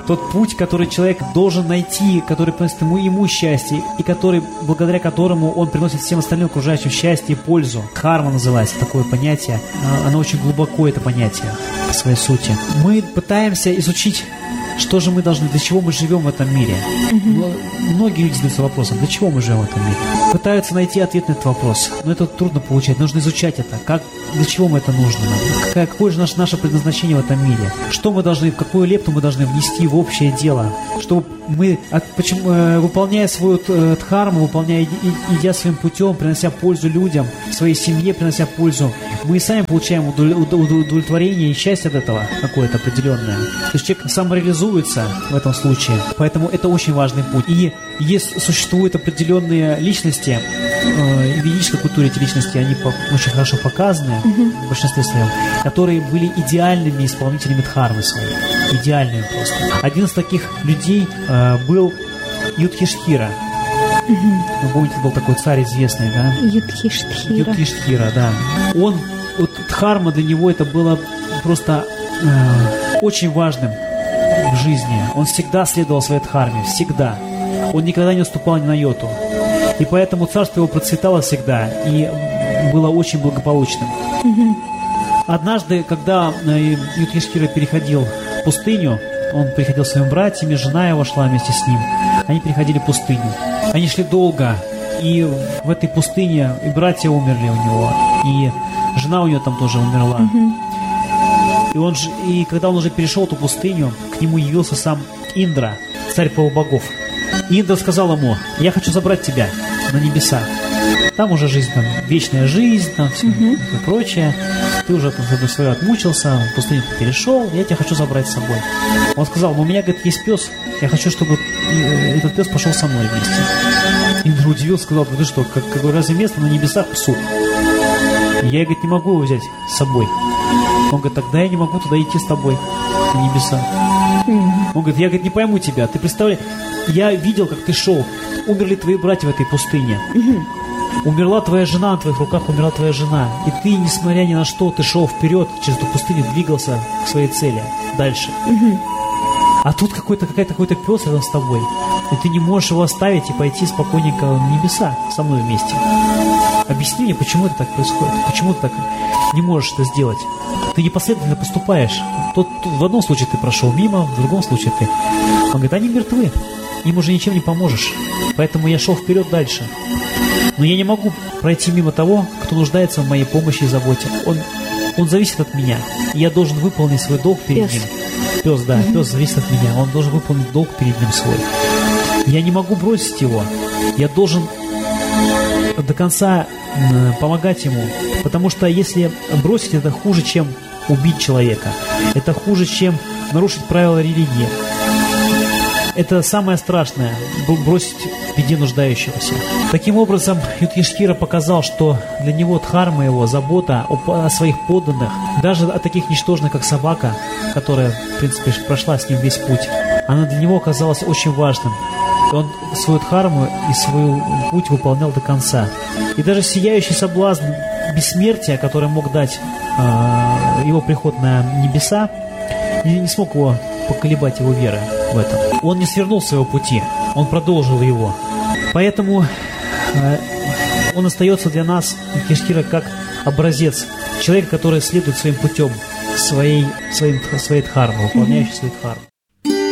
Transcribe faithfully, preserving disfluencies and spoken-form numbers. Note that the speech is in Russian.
тот путь, который человек должен найти, который приносит ему, ему счастье, и который, благодаря которому он приносит всем остальным окружающим счастье и пользу. Дхарма называется такое понятие. Оно очень глубоко, это понятие, по своей сути. Мы пытаемся изучить, что же мы должны, для чего мы живем в этом мире. Mm-hmm. Многие люди задаются вопросом, для чего мы живем в этом мире. Пытаются найти ответ на этот вопрос, но это трудно получать. Нужно изучать это. Как, для чего мы это нужно? Какое, какое же наше, наше предназначение в этом мире? Что мы должны, какую лепту мы должны внести в общее дело? Чтобы мы, от, почему, э, выполняя свою э, дхарму, выполняя, и, и, идя своим путем, принося пользу людям, своей семье принося пользу, мы и сами получаем удовлетворение и счастье от этого какое-то определенное. То есть человек самореализуется в этом случае. Поэтому это очень важный путь. И есть, существуют определенные личности, э, в ведической культуре эти личности, они по, очень хорошо показаны, mm-hmm. в большинстве своем, которые были идеальными исполнителями дхармы своей. Идеальными просто. Один из таких людей э, был Юдхиштхира. Mm-hmm. Вы помните, был такой царь известный, да? Юдхиштхира. Юдхиштхира, да. Он, вот дхарма для него это было просто э, очень важным в жизни. Он всегда следовал своей дхарме, всегда. Он никогда не уступал ни на йоту. И поэтому царство его процветало всегда и было очень благополучным. Mm-hmm. Однажды, когда Юдхиштхира переходил в пустыню, он приходил с своими братьями, жена его шла вместе с ним. Они переходили пустыню. Они шли долго, и в этой пустыне и братья умерли у него, и жена у него там тоже умерла. Mm-hmm. И, он, и когда он уже перешел эту пустыню, к нему явился сам Индра, царь полубогов. И Индра сказал ему: я хочу забрать тебя на небеса. Там уже жизнь, там, вечная жизнь, там все mm-hmm. и прочее. Ты уже там за свое отмучился, в пустыню ты перешел, я тебя хочу забрать с собой. Он сказал: ну, у меня, говорит, есть пес, я хочу, чтобы этот пес пошел со мной вместе. Индра удивился, сказал: ты что, как, какое разве место на небесах псу? Я, говорит, не могу его взять с собой. Он говорит: тогда я не могу туда идти с тобой на небеса. Он говорит: я, говорит, не пойму тебя. Ты представляешь, я видел, как ты шел. Умерли твои братья в этой пустыне. Умерла твоя жена, на твоих руках умерла твоя жена. И ты, несмотря ни на что, ты шел вперед через эту пустыню, двигался к своей цели дальше. А тут какой-то, какой-то, какой-то пес рядом с тобой. И ты не можешь его оставить и пойти спокойненько в небеса со мной вместе. Объясни мне, почему это так происходит? Почему ты так не можешь это сделать? Ты непоследовательно поступаешь. Тут, тут в одном случае ты прошел мимо, в другом случае ты... Он говорит: они мертвы, им уже ничем не поможешь. Поэтому я шел вперед дальше. Но я не могу пройти мимо того, кто нуждается в моей помощи и заботе. Он, он зависит от меня. И я должен выполнить свой долг перед пес. ним. Пес, да, mm-hmm. пес зависит от меня. Он должен выполнить долг перед ним свой. Я не могу бросить его. Я должен до конца помогать ему. Потому что если бросить, это хуже, чем убить человека. Это хуже, чем нарушить правила религии. Это самое страшное – бросить в беде нуждающегося. Таким образом, Юдхиштхира показал, что для него дхарма его, забота о, о своих подданных, даже о таких ничтожных, как собака, которая, в принципе, прошла с ним весь путь, она для него оказалась очень важным. Он свою дхарму и свой путь выполнял до конца. И даже сияющий соблазн бессмертия, который мог дать э, его приход на небеса, не, не смог его поколебать, его веры в этом. Он не свернул с своего пути, он продолжил его. Поэтому э, он остается для нас, Юдхиштхира, как образец человека, который следует своим путем, своей, своим, своей дхармой, выполняющий mm-hmm. свой дхарму.